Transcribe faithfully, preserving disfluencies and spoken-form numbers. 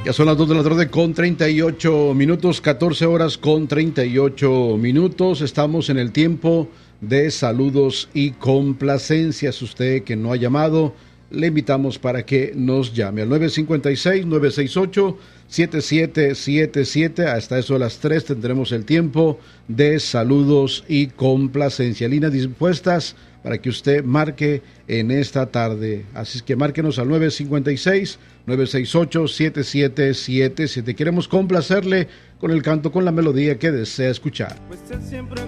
Ya son las dos de la tarde con treinta y ocho minutos, catorce horas con treinta y ocho minutos. Estamos en el tiempo de saludos y complacencias. Usted que no ha llamado, le invitamos para que nos llame al nueve cinco seis, nueve seis ocho, siete siete siete siete. Hasta eso a las tres tendremos el tiempo de saludos y complacencias. Líneas dispuestas para que usted marque en esta tarde. Así es que márquenos al nueve cinco seis, nueve seis ocho, siete siete siete siete. Queremos complacerle con el canto, con la melodía que desea escuchar. Pues él siempre